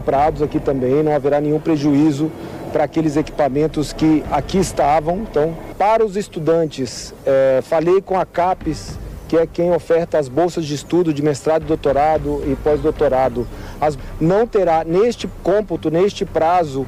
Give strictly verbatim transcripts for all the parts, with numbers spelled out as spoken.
comprados aqui também, não haverá nenhum prejuízo para aqueles equipamentos que aqui estavam. Então, para os estudantes, é, falei com a CAPES, que é quem oferta as bolsas de estudo de mestrado, doutorado e pós-doutorado. As, não terá neste cômputo, neste prazo,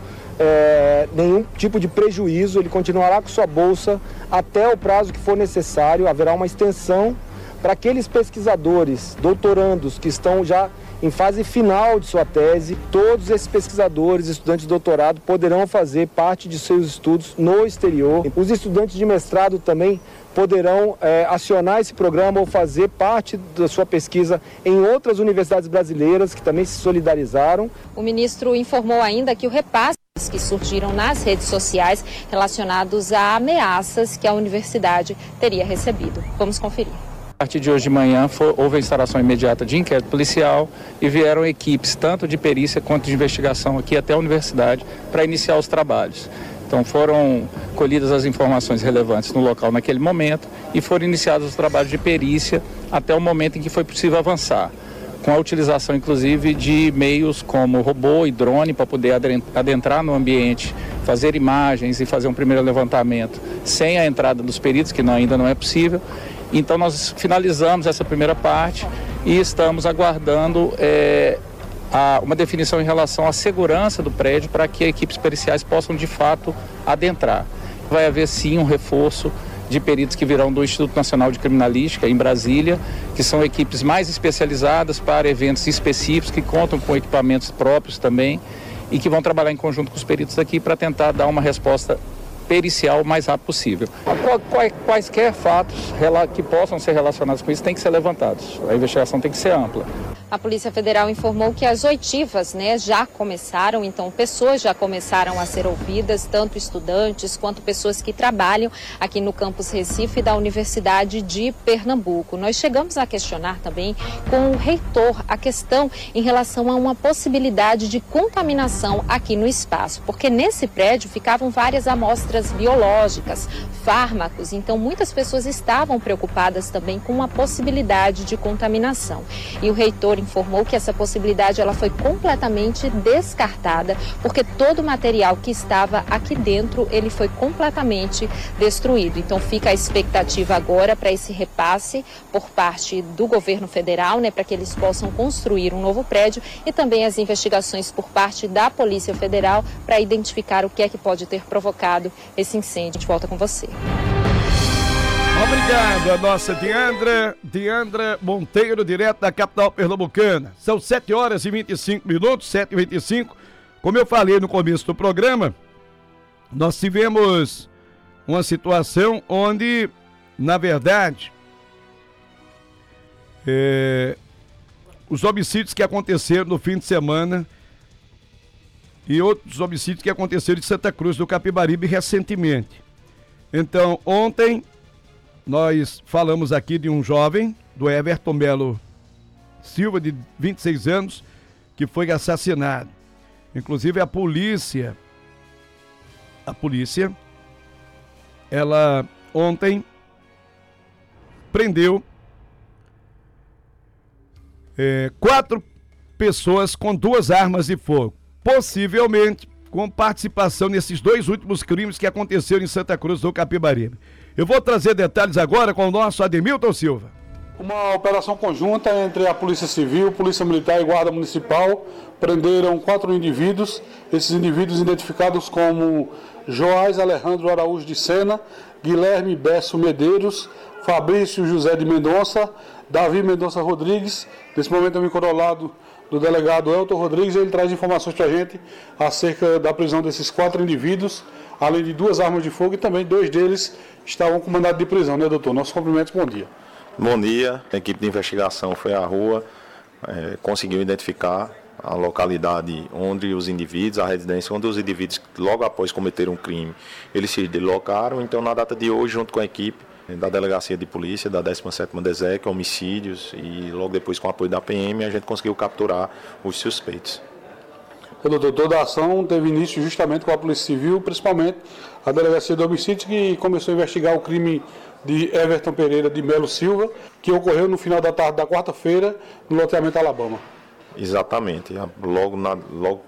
é, nenhum tipo de prejuízo, ele continuará com sua bolsa até o prazo que for necessário, haverá uma extensão para aqueles pesquisadores, doutorandos que estão já em fase final de sua tese. Todos esses pesquisadores, estudantes de doutorado, poderão fazer parte de seus estudos no exterior. Os estudantes de mestrado também poderão é, acionar esse programa ou fazer parte da sua pesquisa em outras universidades brasileiras que também se solidarizaram. O ministro informou ainda que o repasse que surgiram nas redes sociais relacionados a ameaças que a universidade teria recebido. Vamos conferir. A partir de hoje de manhã foi, houve a instalação imediata de inquérito policial e vieram equipes tanto de perícia quanto de investigação aqui até a universidade para iniciar os trabalhos. Então foram colhidas as informações relevantes no local naquele momento e foram iniciados os trabalhos de perícia até o momento em que foi possível avançar, com a utilização inclusive de meios como robô e drone para poder adentrar no ambiente, fazer imagens e fazer um primeiro levantamento sem a entrada dos peritos, que não, ainda não é possível. Então nós finalizamos essa primeira parte e estamos aguardando é, a, uma definição em relação à segurança do prédio para que equipes periciais possam de fato adentrar. Vai haver sim um reforço de peritos que virão do Instituto Nacional de Criminalística em Brasília, que são equipes mais especializadas para eventos específicos, que contam com equipamentos próprios também e que vão trabalhar em conjunto com os peritos aqui para tentar dar uma resposta pericial o mais rápido possível. Quaisquer fatos que possam ser relacionados com isso têm que ser levantados. A investigação tem que ser ampla. A Polícia Federal informou que as oitivas, né, já começaram, então pessoas já começaram a ser ouvidas, tanto estudantes quanto pessoas que trabalham aqui no campus Recife da Universidade de Pernambuco. Nós chegamos a questionar também com o reitor a questão em relação a uma possibilidade de contaminação aqui no espaço, porque nesse prédio ficavam várias amostras biológicas, fármacos, então muitas pessoas estavam preocupadas também com uma possibilidade de contaminação. E o reitor informou que essa possibilidade ela foi completamente descartada, porque todo o material que estava aqui dentro, ele foi completamente destruído. Então fica a expectativa agora para esse repasse por parte do governo federal, né, para que eles possam construir um novo prédio e também as investigações por parte da Polícia Federal para identificar o que é que pode ter provocado esse incêndio. A gente volta com você. Obrigado a nossa Diandra, Diandra Monteiro, direto da capital pernambucana. São sete horas e vinte e cinco minutos, sete e vinte e cinco. Como eu falei no começo do programa, nós tivemos uma situação onde, na verdade, é, os homicídios que aconteceram no fim de semana e outros homicídios que aconteceram em Santa Cruz do Capibaribe recentemente. Então, ontem nós falamos aqui de um jovem, do Everton Melo Silva, de vinte e seis anos, que foi assassinado. Inclusive a polícia, a polícia, ela ontem prendeu é, quatro pessoas com duas armas de fogo, possivelmente com participação nesses dois últimos crimes que aconteceram em Santa Cruz do Capibaribe. Eu vou trazer detalhes agora com o nosso Ademilton Silva. Uma operação conjunta entre a Polícia Civil, Polícia Militar e Guarda Municipal prenderam quatro indivíduos. Esses indivíduos identificados como Joás Alejandro Araújo de Sena, Guilherme Besso Medeiros, Fabrício José de Mendonça, Davi Mendonça Rodrigues. Nesse momento eu me encontro ao lado do delegado Elton Rodrigues, ele traz informações para a gente acerca da prisão desses quatro indivíduos, além de duas armas de fogo, e também dois deles estavam com mandado de prisão, né, doutor? Nossos cumprimentos, bom dia. Bom dia, a equipe de investigação foi à rua, é, conseguiu identificar a localidade onde os indivíduos, a residência onde os indivíduos, logo após cometer um crime, eles se deslocaram. Então, na data de hoje, junto com a equipe da Delegacia de Polícia, da décima sétima DESEC, homicídios, e logo depois com o apoio da P M, a gente conseguiu capturar os suspeitos. Doutor, toda a ação teve início justamente com a Polícia Civil, principalmente a Delegacia de Homicídios, que começou a investigar o crime de Everton Pereira de Melo Silva, que ocorreu no final da tarde da quarta-feira, no loteamento Alabama. Exatamente. Logo, na, logo